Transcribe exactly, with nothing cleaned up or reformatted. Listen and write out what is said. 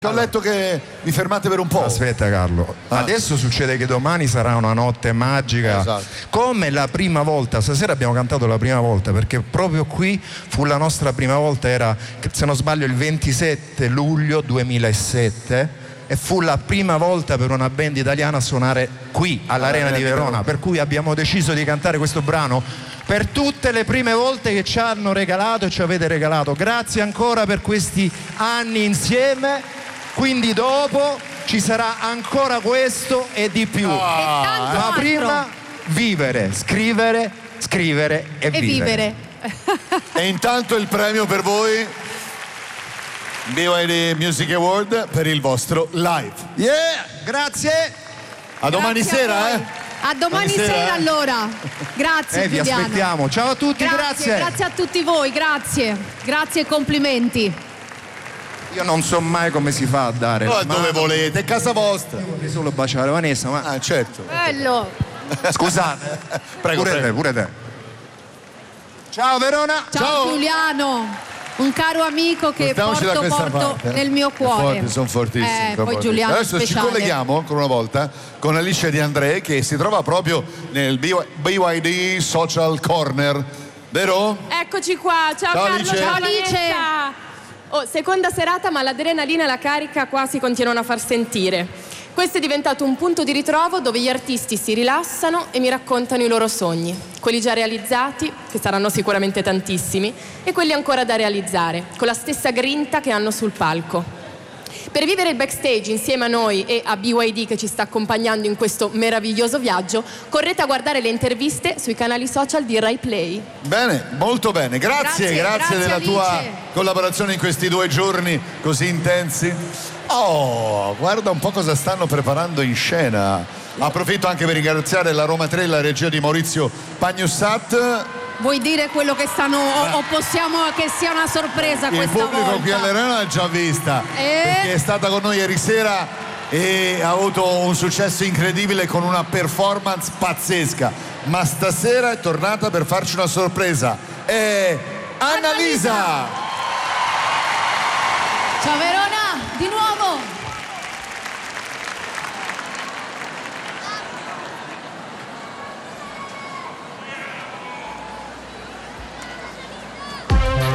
Ho letto che vi fermate per un po'. Aspetta Carlo, ah. adesso succede che domani sarà una notte magica, esatto. Come la prima volta, stasera abbiamo cantato la prima volta perché proprio qui fu la nostra prima volta, era se non sbaglio il ventisette luglio duemilasette e fu la prima volta per una band italiana a suonare qui all'Arena ah, di Verona, per cui abbiamo deciso di cantare questo brano per tutte le prime volte che ci hanno regalato e ci avete regalato. Grazie ancora per questi anni insieme. Quindi dopo ci sarà ancora questo e di più. Ah, ma altro. prima vivere, scrivere, scrivere e, e vivere. vivere. E intanto il premio per voi, B Y D Music Award per il vostro live. Yeah, grazie. A domani Grazie sera, a eh. A domani sera, sera eh. allora. Grazie Eh, vi Giuliano. aspettiamo. Ciao a tutti, Grazie, grazie. grazie a tutti voi, grazie. Grazie e complimenti. Io non so mai come si fa a dare. Oh, la dove mano. volete, è casa vostra. Vorrei solo baciare Vanessa, ma Ah, certo. Bello. scusate. Prego, pure prego. te, pure te. Ciao Verona. Ciao, Ciao. Giuliano, un caro amico che Portiamoci da porto, questa porto parte, eh. nel mio cuore. Forti, sono fortissimi. Eh, sono poi fortissimi. Giuliano Adesso speciale. ci colleghiamo ancora una volta con Alice Di André, che si trova proprio nel B Y D Social Corner, vero? Eccoci qua, ciao, Ciao, Carlo, Alice. ciao Ciao, Alice. Vanessa. Oh, seconda serata, ma l'adrenalina e la carica qua si continuano a far sentire. Questo è diventato un punto di ritrovo dove gli artisti si rilassano e mi raccontano i loro sogni, quelli già realizzati, che saranno sicuramente tantissimi, e quelli ancora da realizzare, con la stessa grinta che hanno sul palco. Per vivere il backstage insieme a noi e a B Y D che ci sta accompagnando in questo meraviglioso viaggio, correte a guardare le interviste sui canali social di Rai Play. Bene, molto bene, grazie, Grazie, grazie, grazie, della Alice. tua collaborazione in questi due giorni così intensi. Oh, guarda un po' cosa stanno preparando in scena. Approfitto anche per ringraziare la Roma tre, la regia di Maurizio Pagnussat. Vuoi dire quello che stanno o, o possiamo che sia una sorpresa Il questa pubblico volta? qui all'Arena l'ha già vista, Eh? perché è stata con noi ieri sera e ha avuto un successo incredibile con una performance pazzesca, ma stasera è tornata per farci una sorpresa. È Annalisa! Ciao Verona, di nuovo.